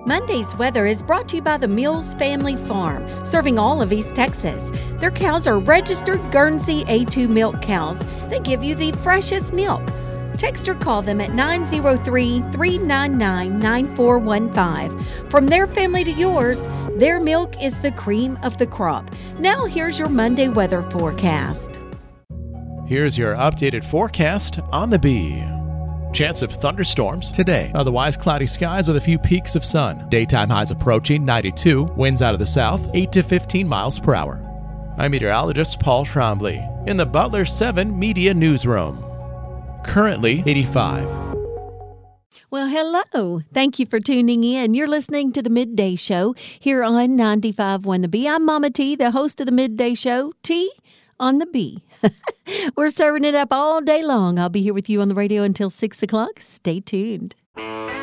Monday's weather is brought to you by the Mills Family Farm, serving all of East Texas. Their cows are registered Guernsey A2 milk cows. They give you the freshest milk. Text or call them at 903-399-9415. From their family to yours, their milk is the cream of the crop. Now here's your Monday weather forecast. Here's your updated forecast on the Bee. Chance of thunderstorms today. Otherwise, cloudy skies with a few peaks of sun. Daytime highs approaching 92. Winds out of the south, 8 to 15 miles per hour. I'm meteorologist Paul Trombley in the Butler 7 Media Newsroom. Currently 85. Well, hello. Thank you for tuning in. You're listening to the Midday Show here on 95.1 The Bee. I'm Mama T, the host of the Midday Show. T on the Bee. We're serving it up all day long. I'll be here with you on the radio until 6 o'clock. Stay tuned.